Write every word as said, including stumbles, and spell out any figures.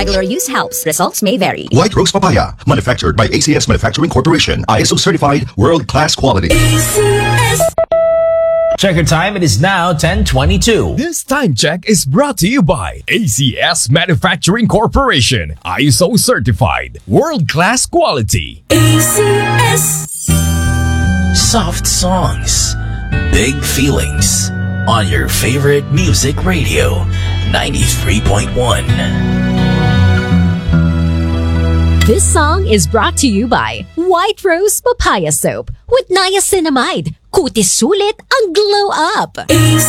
Regular use helps. Results may vary. White Rose Papaya, manufactured by A C S Manufacturing Corporation. I S O certified, world-class quality. A C S. Checker time, it is now ten twenty-two. This time check is brought to you by A C S Manufacturing Corporation. I S O certified, world-class quality. A C S. Soft songs, big feelings on your favorite music radio, ninety-three point one. This song is brought to you by White Rose Papaya Soap with niacinamide. Kutis sulit ang glow up.